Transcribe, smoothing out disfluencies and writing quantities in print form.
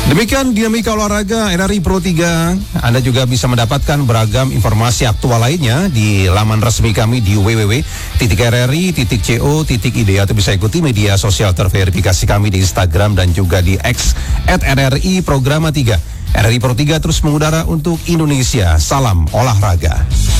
Demikian dinamika olahraga RRI Pro 3. Anda juga bisa mendapatkan beragam informasi aktual lainnya di laman resmi kami di www.rri.co.id, atau bisa ikuti media sosial terverifikasi kami di Instagram dan juga di X @RRI Programa 3. RRI Pro 3 terus mengudara untuk Indonesia. Salam olahraga.